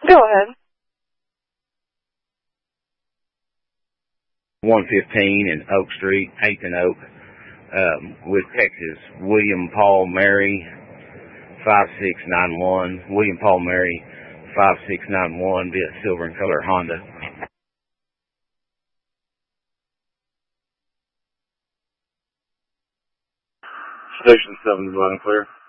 Go ahead. 115 in Oak Street, 8th and Oak, with Texas William Paul Mary 5691. William Paul Mary 5691 via silver and color Honda. Station 7 is loud and clear.